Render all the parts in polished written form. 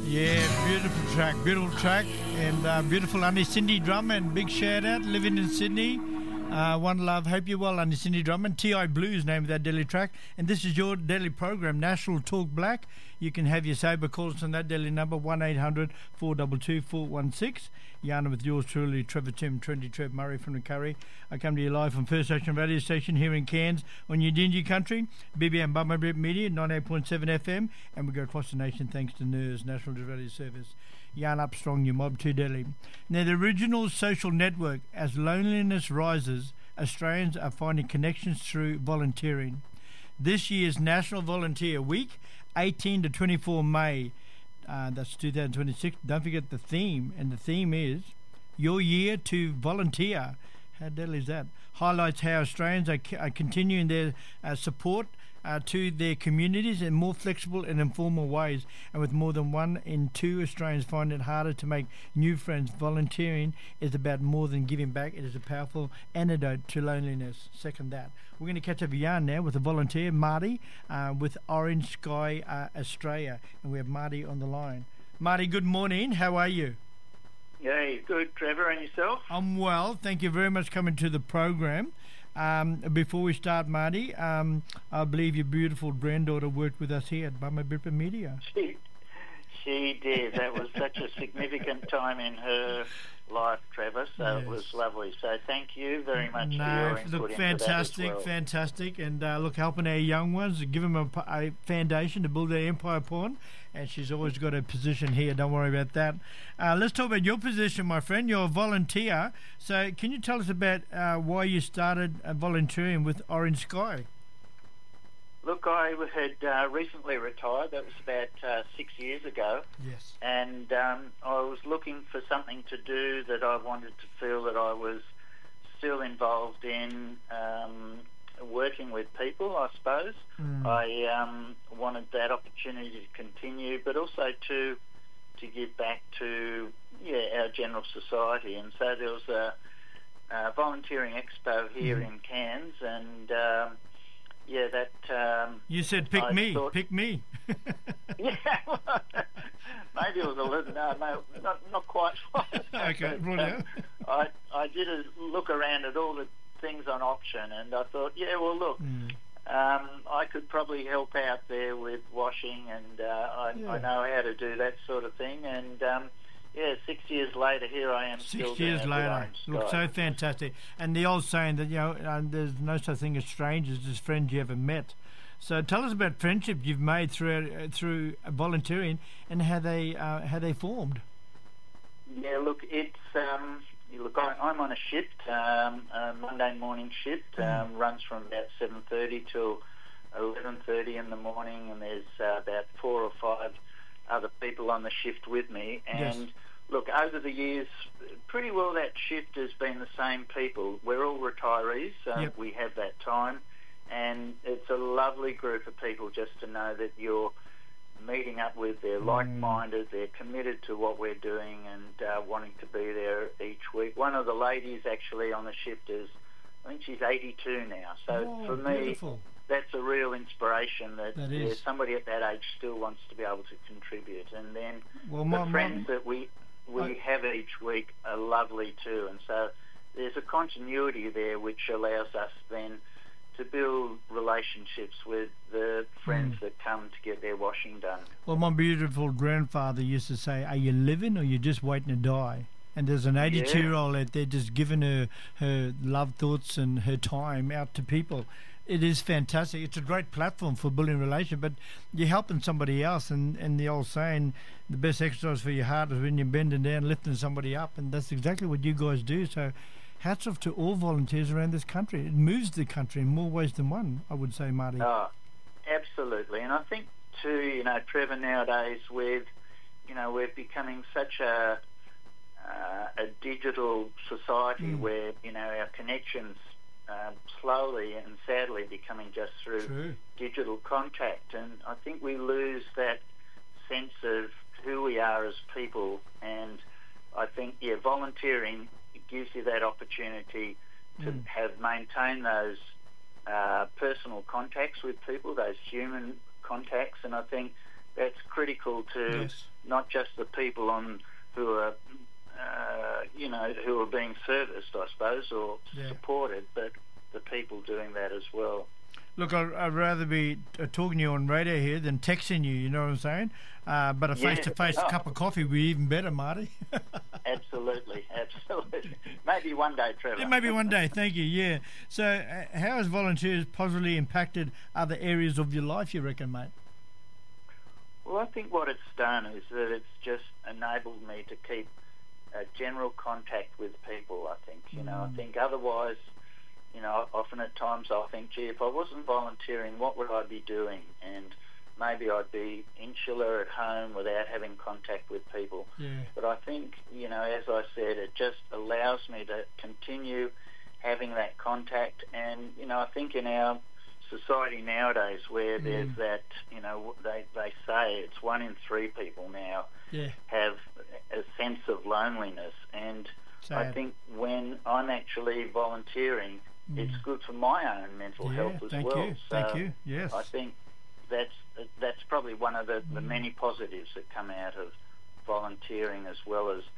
Yeah, beautiful track, and beautiful Auntie Cindy Drummond. Big shout out, living in Sydney. One love, hope you're well, Auntie Cindy Drummond. T.I. Blues, name of that daily track. And this is your daily program, National Talk Black. You can have your saber calls on that daily number, 1-800-422-416. Yana with yours truly, Trevor Tim, Trendy Trev Murray from the Curry. I come to you live from First Ocean Radio Station here in Cairns on your Dingy Country, BBM Bummer Media, 98.7 FM, and we go across the nation thanks to NERS, National Radio Service. Yarn up strong, your mob too deadly. Now, the original social network, as loneliness rises, Australians are finding connections through volunteering. This year's National Volunteer Week, 18 to 24 May, that's 2026. Don't forget the theme, and the theme is Your Year to Volunteer. How deadly is that? Highlights how Australians are continuing their support to their communities in more flexible and informal ways, and with more than 1 in 2 Australians find it harder to make new friends. Volunteering is about more than giving back. It is a powerful antidote to loneliness. Second that. We're going to catch up a yarn now with a volunteer, Marty, with Orange Sky Australia, and we have Marty on the line. Marty, good morning. How are you? Yeah, good, Trevor, and yourself? I'm well. Thank you very much for coming to the program. Before we start, Marty, I believe your beautiful granddaughter worked with us here at Bummer Media. She did. That was such a significant time in her life, Trevor, so yes. It was lovely. So thank you very much for your input. Look, fantastic, fantastic. And look, helping our young ones, give them a foundation to build their empire upon. And she's always got a position here. Don't worry about that. Let's talk about your position, my friend. You're a volunteer. So can you tell us about why you started volunteering with Orange Sky? Look, I had recently retired. That was about 6 years ago. Yes. And I was looking for something to do that I wanted to feel that I was still involved in working with people, I suppose. I wanted that opportunity to continue, but also to give back to our general society. And so there was a volunteering expo here in Cairns, and that... you said pick me. Yeah, maybe it was a little... No, not quite. Okay, right. I did a look around at all the things on option, and I thought, I could probably help out there with washing, and I know how to do that sort of thing, and 6 years later, here I am. 6 years later, look, so fantastic. And the old saying that there's no such thing as strangers, just friends you ever met. So tell us about friendships you've made through volunteering and how they formed. Yeah, look, it's I'm on a shift, a Monday morning shift, runs from about 7:30 till 11:30 in the morning, and there's about 4 or 5 other people on the shift with me. And look, over the years, pretty well that shift has been the same people. We're all retirees, so we have that time, and it's a lovely group of people just to know that you're meeting up with. They're like-minded, they're committed to what we're doing, and wanting to be there each week. One of the ladies actually on the shift I think she's 82 now, so for me, beautiful. That's a real inspiration that somebody at that age still wants to be able to contribute. And then the friends that we have each week are lovely too, and so there's a continuity there which allows us then to build relationships with the friends that come to get their washing done. Well, my beautiful grandfather used to say, are you living or you're just waiting to die? And there's an 82-year-old out there just giving her love thoughts and her time out to people. It is fantastic. It's a great platform for building relations, but you're helping somebody else. And the old saying, the best exercise for your heart is when you're bending down, lifting somebody up. And that's exactly what you guys do. So hats off to all volunteers around this country. It moves the country in more ways than one, I would say, Marty. Oh, absolutely. And I think, too, Trevor, nowadays we're becoming such a digital society where, our connections slowly and sadly becoming just through digital contact. And I think we lose that sense of who we are as people. And I think, volunteering gives you that opportunity to maintain those personal contacts with people, those human contacts, and I think that's critical to not just the people who are who are being serviced, I suppose, or supported, but the people doing that as well. Look, I'd rather be talking to you on radio here than texting you, you know what I'm saying? But a face-to-face cup of coffee would be even better, Marty. Absolutely. Maybe one day, Trevor. Yeah, maybe one day, thank you, yeah. So how has volunteers positively impacted other areas of your life, you reckon, mate? Well, I think what it's done is that it's just enabled me to keep general contact with people, I think. I think otherwise, often at times I'll think, gee, if I wasn't volunteering, what would I be doing? And maybe I'd be insular at home without having contact with people. Yeah. But I think, as I said, it just allows me to continue having that contact. And, I think in our society nowadays where there's that, they say it's 1 in 3 people now have a sense of loneliness. And I think when I'm actually volunteering, it's good for my own mental health as well. Thank you. Yes. I think that's probably one of the many positives that come out of volunteering, as well as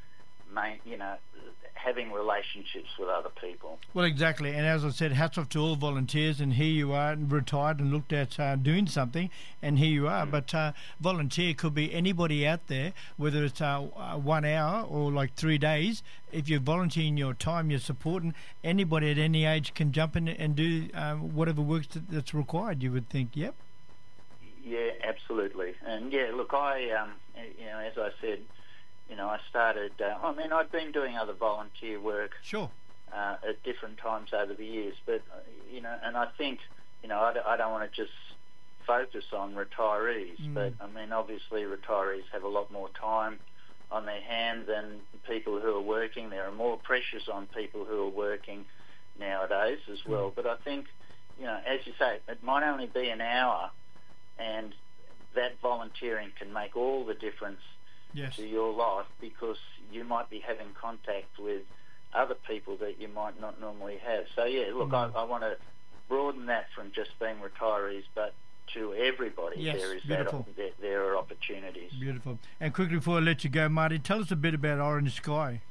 having relationships with other people. Well, exactly. And as I said, hats off to all volunteers, and here you are, retired and looked at doing something, and here you are. But volunteer could be anybody out there, whether it's 1 hour or like 3 days. If you're volunteering your time, you're supporting, anybody at any age can jump in and do whatever work that's required, you would think. Yep. Yeah, absolutely. And look, I, as I said, I started, I've been doing other volunteer work at different times over the years, but, and I think, I don't want to just focus on retirees, but, obviously retirees have a lot more time on their hand than people who are working. There are more pressures on people who are working nowadays as well. But I think, as you say, it might only be an hour, and that volunteering can make all the difference to your life, because you might be having contact with other people that you might not normally have. So look, I want to broaden that from just being retirees, but to everybody. There is there are opportunities. Beautiful. And quickly before I let you go, Marty, tell us a bit about Orange Sky.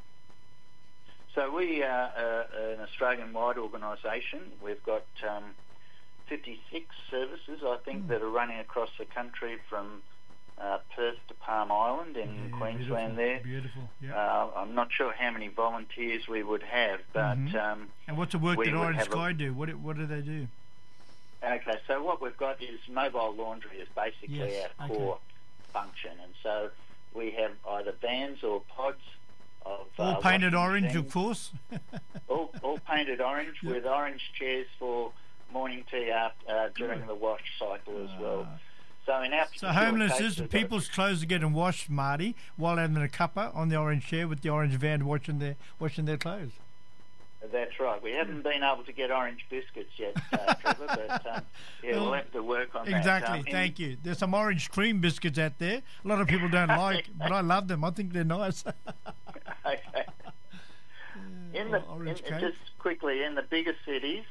So we are an Australian-wide organisation. We've got 56 services, I think, that are running across the country, from Perth to Palm Island in Queensland. Beautiful. I'm not sure how many volunteers we would have, but and what's the work that Orange Sky do? What do they do? Okay, so what we've got is mobile laundry is basically our core function, and so we have either vans or pods of all painted orange, machines. Of course. all painted orange with orange chairs for morning tea during the wash cycle as well. So in our homelessness, people's clothes are getting washed, Marty, while having a cuppa on the orange chair with the orange van washing their clothes. That's right. We haven't been able to get orange biscuits yet, Trevor, but we'll have to work on that. Exactly. Thank you. There's some orange cream biscuits out there. A lot of people don't like, but I love them. I think they're nice. Okay. Just quickly, in the bigger cities,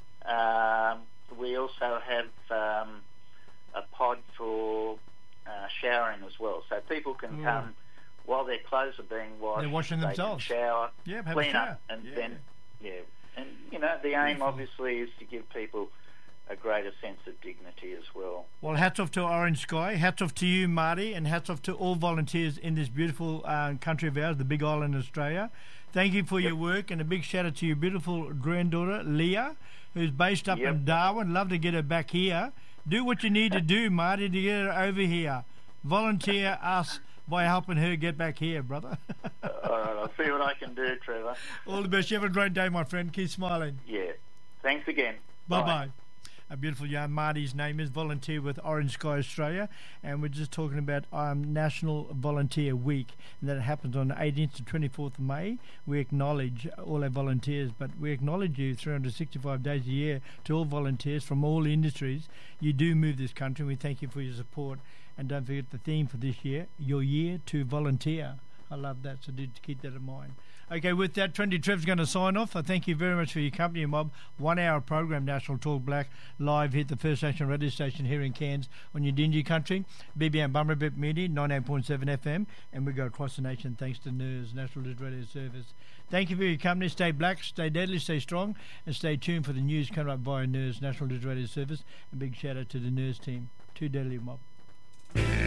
we also have a pod for showering as well, so people can come while their clothes are being washed. They're washing themselves. Can shower, clean up, and then the aim obviously is to give people a greater sense of dignity as well. Well, hats off to Orange Sky, hats off to you, Marty, and hats off to all volunteers in this beautiful country of ours, the Big Island, Australia. Thank you for your work, and a big shout out to your beautiful granddaughter, Leah, who's based up in Darwin. Love to get her back here. Do what you need to do, Marty, to get her over here. Volunteer us by helping her get back here, brother. All right, I'll see what I can do, Trevor. All the best. You have a great day, my friend. Keep smiling. Yeah. Thanks again. Bye-bye. A beautiful young Marty's name is, volunteer with Orange Sky Australia, and we're just talking about National Volunteer Week, and that happens on the 18th to 24th of May. We acknowledge all our volunteers, but we acknowledge you 365 days a year to all volunteers from all industries. You do move this country, and we thank you for your support. And don't forget the theme for this year, your year to volunteer. I love that, so do keep that in mind. Okay, with that, Trendy Trev's going to sign off. I thank you very much for your company, Mob. 1 hour program, National Talk Black, live here at the First Nation radio station here in Cairns on your Dingy country, BBM Bummerbip Media, 98.7 FM, and we go across the nation thanks to NIRS, National News Radio Service. Thank you for your company. Stay black, stay deadly, stay strong, and stay tuned for the news coming up via NIRS, National News Radio Service. And big shout out to the NIRS team. Too deadly, Mob.